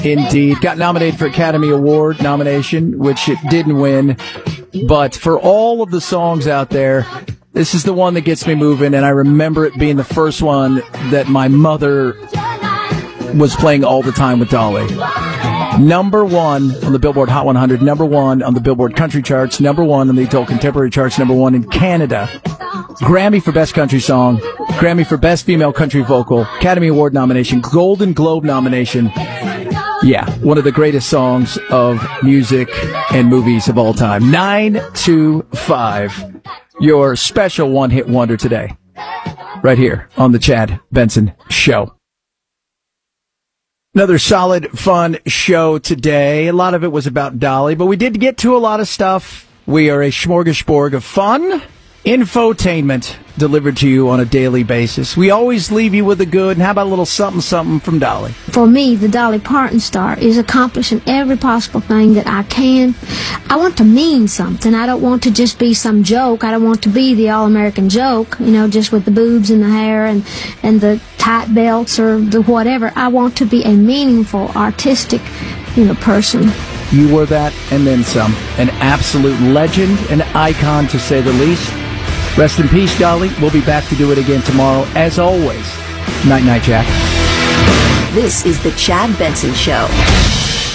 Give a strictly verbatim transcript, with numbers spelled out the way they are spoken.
Indeed. Got nominated for Academy Award nomination, which it didn't win. But for all of the songs out there, this is the one that gets me moving, and I remember it being the first one that my mother was playing all the time with Dolly. Number one on the Billboard Hot one hundred, number one on the Billboard Country Charts, number one on the Adult Contemporary Charts, number one in Canada. Grammy for Best Country Song, Grammy for Best Female Country Vocal, Academy Award nomination, Golden Globe nomination. Yeah, one of the greatest songs of music and movies of all time. nine two five, your special one-hit wonder today, right here on the Chad Benson Show. Another solid, fun show today. A lot of it was about Dolly, but we did get to a lot of stuff. We are a smorgasbord of fun, infotainment delivered to you on a daily basis. We always leave you with a good, and how about a little something, something from Dolly? For me, the Dolly Parton star is accomplishing every possible thing that I can. I want to mean something. I don't want to just be some joke. I don't want to be the all-American joke, you know, just with the boobs and the hair and, and the tight belts or the whatever. I want to be a meaningful, artistic, you know, person. You were that and then some. An absolute legend, an icon to say the least. Rest in peace, Dolly. We'll be back to do it again tomorrow. As always, night-night, Jack. This is the Chad Benson Show.